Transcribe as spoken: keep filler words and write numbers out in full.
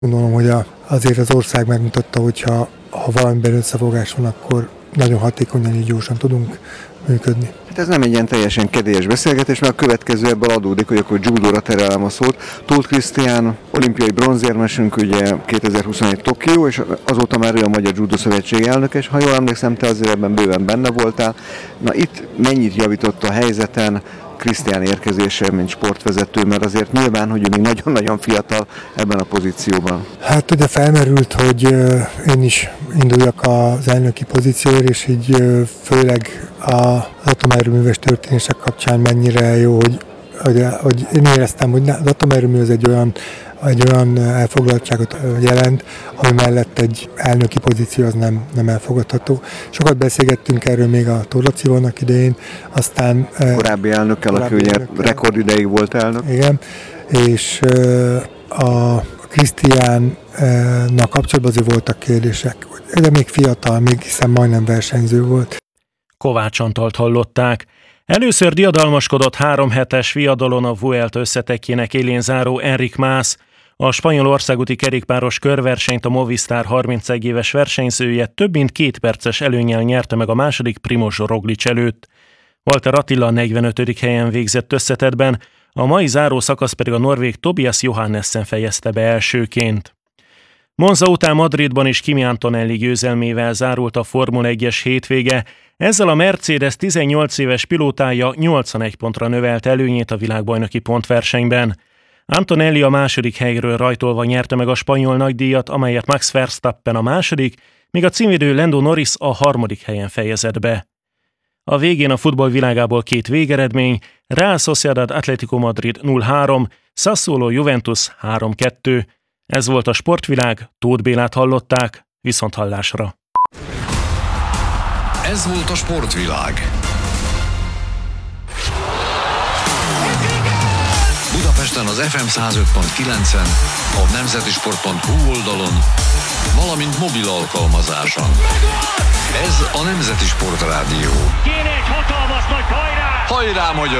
Gondolom, hogy a, azért az ország megmutatta, hogy ha, ha valamiben összefogás van, akkor nagyon hatékonyan és gyorsan tudunk működni. Hát ez nem egy ilyen teljesen kedélyes beszélgetés, mert a következő ebből adódik, hogy akkor judóra terelem a szót. Tóth Krisztián, olimpiai bronzérmesünk, ugye kétezer-huszonegy Tokió, és azóta már ő a Magyar Judo Szövetség elnöke, és ha jól emlékszem, te azért ebben bőven benne voltál. Na itt mennyit javított a helyzeten Krisztián érkezése, mint sportvezető, mert azért nyilván, hogy ő még nagyon-nagyon fiatal ebben a pozícióban. Hát ugye felmerült, hogy én is induljak az elnöki pozícióért, és így főleg az atomerőműves történések kapcsán mennyire jó, hogy, hogy, hogy én éreztem, hogy az atomerőmű az egy olyan, egy olyan elfoglaltságot jelent, ami mellett egy elnöki pozíció az nem, nem elfogadható. Sokat beszélgettünk erről még a Torlacival annak idején, aztán... Korábbi elnökkel, aki ugye rekordideig volt elnök. Igen, és a Krisztiánnak kapcsolatban azért voltak kérdések, de még fiatal, még hiszen majdnem versenyző volt. Kovács Antalt hallották. Először diadalmaskodott három hetes viadalon a Vuelta összetekjének élén záró Enric Mas. A spanyol országúti kerékpáros körversenyt a Movistar harmincegy éves versenyzője több mint két perces előnnyel nyerte meg a második Primož Roglič előtt. Walter Attila a negyvenötödik helyen végzett összetettben, a mai záró szakasz pedig a norvég Tobias Johannessen fejezte be elsőként. Monza után Madridban is Kimi Antonelli győzelmével zárult a Formula egyes hétvége, ezzel a Mercedes tizennyolc éves pilótája nyolcvanegy pontra növelt előnyét a világbajnoki pontversenyben. Antonelli a második helyről rajtolva nyerte meg a spanyol nagydíjat, amelyet Max Verstappen a második, míg a címvédő Lando Norris a harmadik helyen fejezett be. A végén a futball világából két végeredmény, Real Sociedad Atlético Madrid nulla három, Sassuolo Juventus három kettő. Ez volt a Sportvilág, Tóth Bélát hallották, viszonthallásra. Ez volt a Sportvilág. Budapesten az ef em száz öt pont kilencen, a nemzetisport pont hu oldalon, valamint mobil alkalmazáson. Ez a Nemzeti Sport Rádió. Kéne egy hatalmas nagy hajrá! Hajrá, magyar!